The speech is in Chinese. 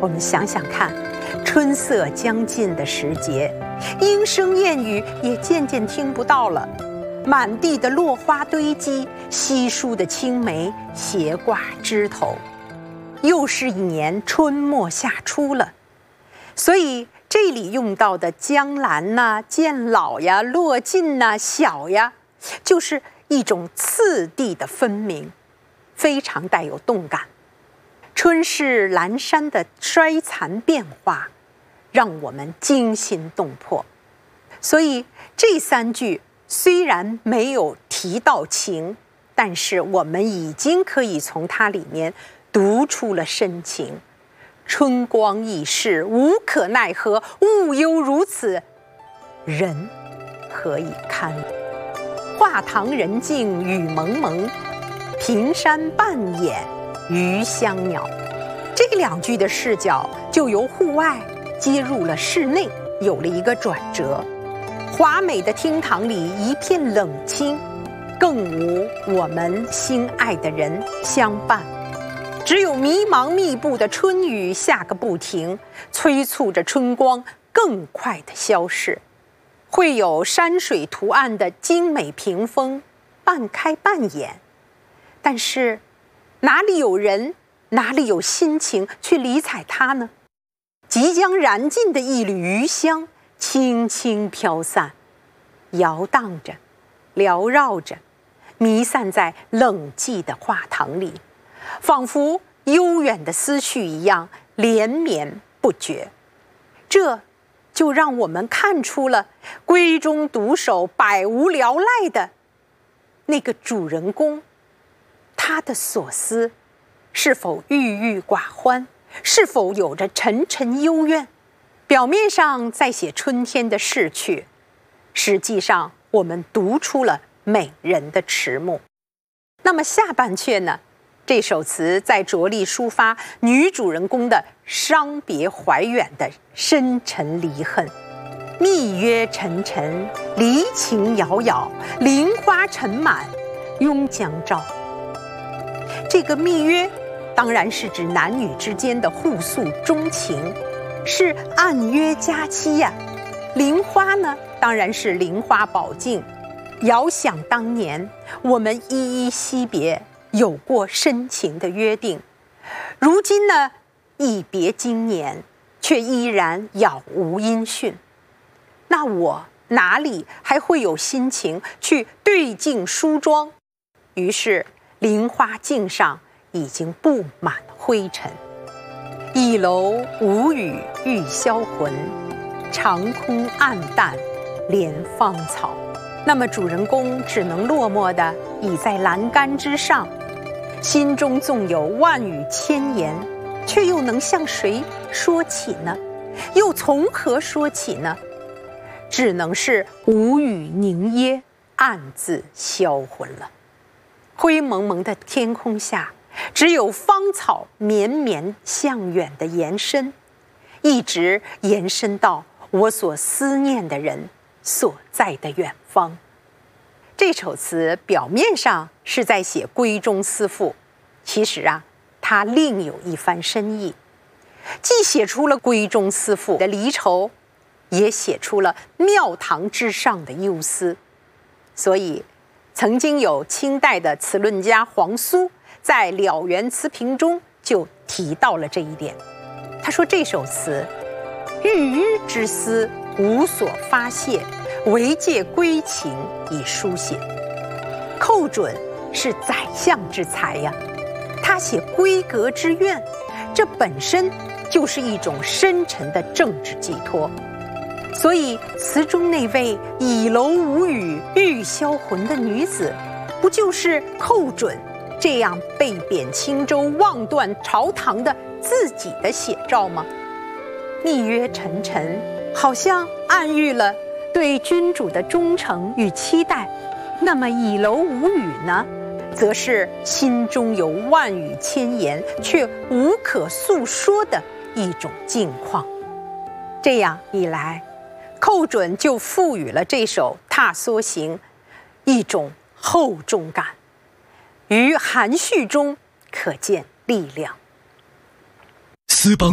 我们想想看，春色将近的时节，莺声燕语也渐渐听不到了，满地的落花堆积，稀疏的青梅斜挂枝头，又是一年春末夏初了。所以这里用到的江南呐、渐老呀、落尽呐、小呀，就是一种次第的分明，非常带有动感。春是阑珊的衰残变化，让我们惊心动魄。所以这3句虽然没有提到情，但是我们已经可以从它里面读出了深情。春光易逝，无可奈何，物忧如此，人何以堪？画堂人静雨蒙蒙，平山半掩余香袅。这2句的视角就由户外接入了室内，有了一个转折。华美的厅堂里一片冷清，更无我们心爱的人相伴，只有迷茫密布的春雨下个不停，催促着春光更快的消逝。会有山水图案的精美屏风半开半掩，但是哪里有人，哪里有心情去理睬它呢？即将燃尽的一缕余香轻轻飘散，摇荡着，缭绕着，弥散在冷寂的画堂里，仿佛悠远的思绪一样连绵不绝。这就让我们看出了闺中独守百无聊赖的那个主人公，他的所思是否郁郁寡欢，是否有着沉沉幽怨？表面上在写春天的逝去，实际上我们读出了美人的迟暮。那么下半阙呢？这首词在着力抒发女主人公的伤别怀远的深沉离恨。密约沉沉，离情杳杳，菱花尘满，拥江照。这个密约当然是指男女之间的互诉衷情，是暗约佳期呀。菱花呢，当然是菱花宝镜。遥想当年，我们依依惜别，有过深情的约定，如今呢，一别经年，却依然杳无音讯。那我哪里还会有心情去对镜梳妆？于是菱花镜上已经布满灰尘。倚楼无语欲销魂，长空暗淡怜芳草。那么主人公只能落寞地倚在栏杆之上，心中纵有万语千言，却又能向谁说起呢？又从何说起呢？只能是无语凝噎，暗自销魂了。灰蒙蒙的天空下，只有芳草绵绵向远的延伸，一直延伸到我所思念的人所在的远方。这首词表面上是在写闺中思妇，其实啊，它另有一番深意，既写出了闺中思妇的离愁，也写出了庙堂之上的忧思。所以曾经有清代的词论家黄苏在《了园词评》中就提到了这一点。他说这首词郁郁之思无所发泄，唯借闺情以书写。寇准是宰相之才呀，他写闺阁之怨，这本身就是一种深沉的政治寄托。所以词中那位倚楼无语欲销魂的女子，不就是寇准这样被贬青州望断朝堂的自己的写照吗？密约沉沉，好像暗喻了对君主的忠诚与期待。那么倚楼无语呢，则是心中有万语千言却无可诉说的一种境况。这样一来，寇准就赋予了这首《踏梭行》一种厚重感，于含蓄中可见力量。 思邦